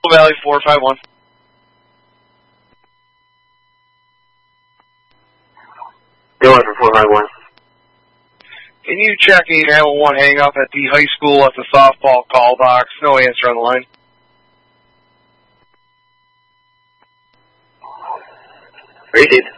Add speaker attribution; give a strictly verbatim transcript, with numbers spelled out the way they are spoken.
Speaker 1: Valley four five one.
Speaker 2: Go for four five one.
Speaker 1: Can you check a nine one one hang up at the high school at the softball call box? No answer on the line.
Speaker 2: Received.